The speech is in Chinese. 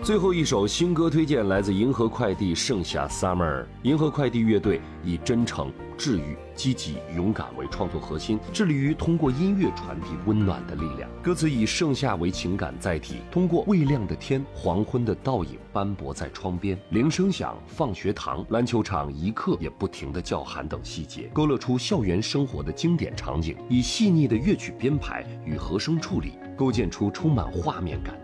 最后一首新歌推荐来自银河快递《盛夏 Summer》。银河快递乐队以真诚、治愈、积极、勇敢为创作核心，致力于通过音乐传递温暖的力量。歌词以盛夏为情感载体，通过未亮的天、黄昏的倒影斑驳在窗边、铃声响、放学堂、篮球场一刻也不停的叫喊等细节，勾勒出校园生活的经典场景，以细腻的乐曲编排与和声处理，构建出充满画面感